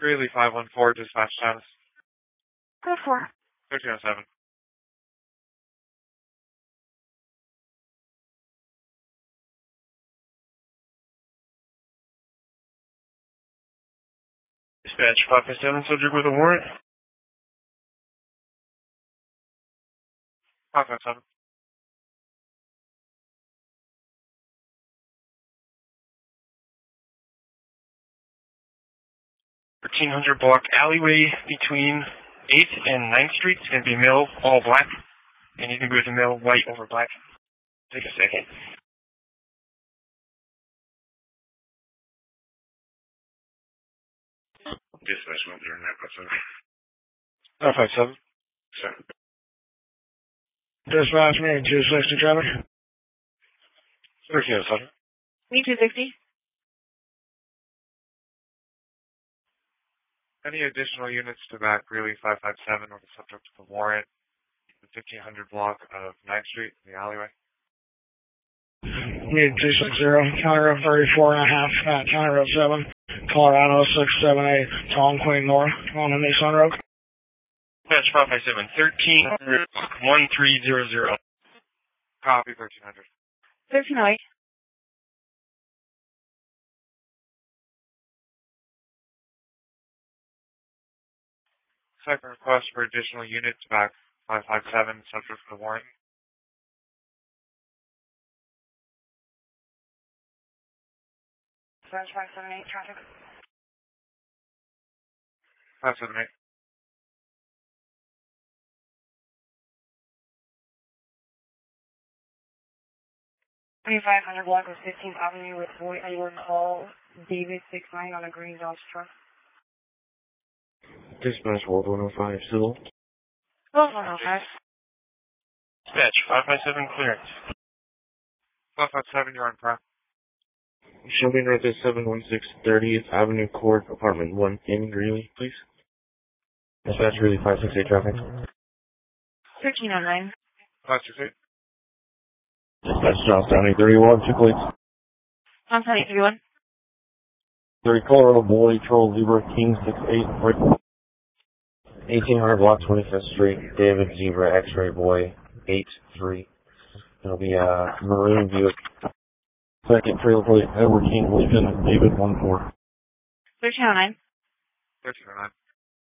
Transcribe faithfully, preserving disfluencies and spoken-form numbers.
Greeley five one four, dispatch status. Go for. thirteen oh seven. Dispatch five five seven, subject with a warrant. five five seven. thirteen hundred block alleyway between eighth and ninth Street. It's going to be mill, all black. And you can go to mill, white over black. Take a second. Dispatch went during that, but five five seven. Sir. Dispatch me, two sixty traffic. thirteen oh seven. Me two sixty. Any additional units to back Greeley five five seven or the subject of the warrant, the fifteen hundred block of ninth Street in the alleyway? Me two sixty, County Road thirty-four and a half at County Road seven, Colorado six seven eight, Tom Queen North, on the Nissan Road. Dispatch five five seven, thirteen hundred, one three zero zero. Copy thirteen hundred. thirteen oh eight. Second request for additional units back five five seven, subject to the warrant. Dispatch five seven eight, traffic. five seven eight. twenty-five hundred block of fifteenth Avenue with Boy Edward Call, David six nine on a green Dodge truck. Dispatch World one oh five, civil. World one oh five. Dispatch five five seven, clearance. five five seven, you're on prep. Show me right at seven one six thirtieth Avenue Court, apartment one in Greeley, please. Dispatch Greeley five six eight traffic. thirteen oh nine. five six eight. Dispatch Johnstown eight thirty-one, two plates. Johnstown eight thirty-one. thirty Colorado Boy, Troll Zebra, King six eight, right. eighteen hundred block twenty-fifth Street, David Zebra, X-Ray Boy, eight three. It'll be a maroon Buick. Second trailer plate, Edward King, Lincoln, David one four. thirteen oh nine. thirteen oh nine.